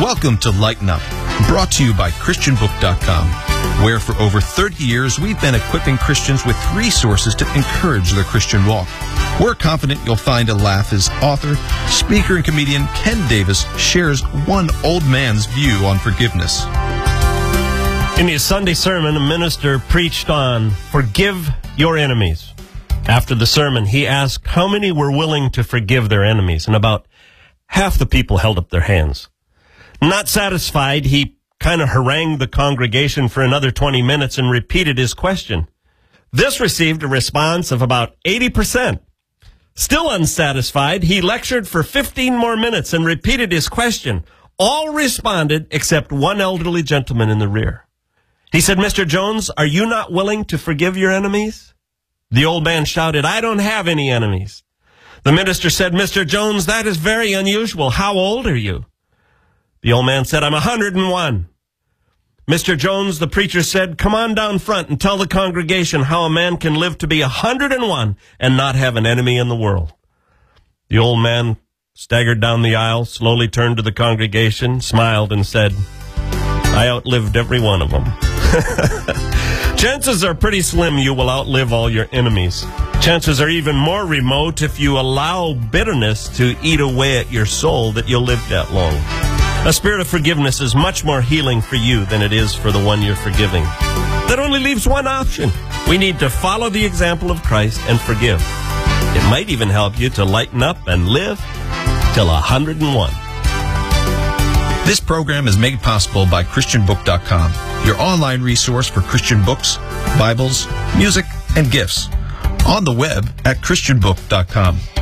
Welcome to Lighten Up, brought to you by ChristianBook.com, where for over 30 years we've been equipping Christians with resources to encourage their Christian walk. We're confident you'll find a laugh as author, speaker, and comedian Ken Davis shares one old man's view on forgiveness. In his Sunday sermon, a minister preached on forgive your enemies. After the sermon, he asked how many were willing to forgive their enemies, and about half the people held up their hands. Not satisfied, he kind of harangued the congregation for another 20 minutes and repeated his question. This received a response of about 80%. Still unsatisfied, he lectured for 15 more minutes and repeated his question. All responded except one elderly gentleman in the rear. He said, "Mr. Jones, are you not willing to forgive your enemies?" The old man shouted, "I don't have any enemies." The minister said, "Mr. Jones, that is very unusual. How old are you?" The old man said, "I'm 101. Mr. Jones, the preacher said, "Come on down front and tell the congregation how a man can live to be 101 and not have an enemy in the world." The old man staggered down the aisle, slowly turned to the congregation, smiled, and said, "I outlived every one of them." Chances are pretty slim you will outlive all your enemies. Chances are even more remote if you allow bitterness to eat away at your soul that you'll live that long. A spirit of forgiveness is much more healing for you than it is for the one you're forgiving. That only leaves one option. We need to follow the example of Christ and forgive. It might even help you to lighten up and live till 101. This program is made possible by ChristianBook.com, your online resource for Christian books, Bibles, music, and gifts. On the web at ChristianBook.com.